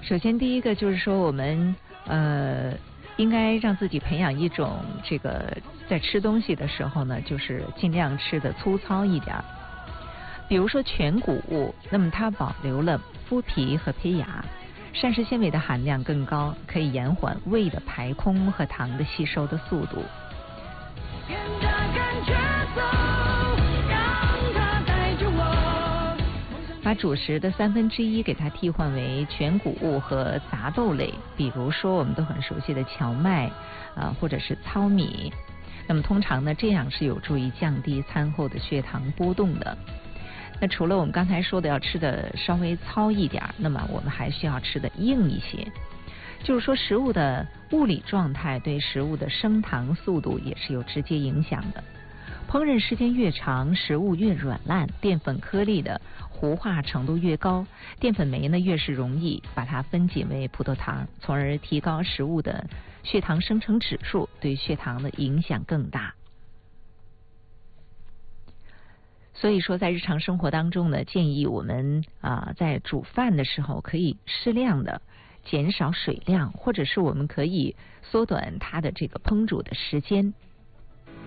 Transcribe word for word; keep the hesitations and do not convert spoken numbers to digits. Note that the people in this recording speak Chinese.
首先第一个就是说我们呃应该让自己培养一种这个在吃东西的时候呢，就是尽量吃的粗糙一点。比如说全谷物，那么它保留了麸皮和胚芽，膳食纤维的含量更高，可以延缓胃的排空和糖的吸收的速度。把主食的三分之一给它替换为全谷物和杂豆类，比如说我们都很熟悉的荞麦啊、呃，或者是糙米。那么通常呢，这样是有助于降低餐后的血糖波动的。那除了我们刚才说的要吃的稍微糙一点，那么我们还需要吃的硬一些。就是说食物的物理状态对食物的升糖速度也是有直接影响的。烹饪时间越长，食物越软烂，淀粉颗粒的糊化程度越高，淀粉酶呢越是容易把它分解为葡萄糖，从而提高食物的血糖生成指数，对血糖的影响更大。所以说在日常生活当中呢，建议我们啊、呃、在煮饭的时候可以适量的减少水量，或者是我们可以缩短它的这个烹煮的时间。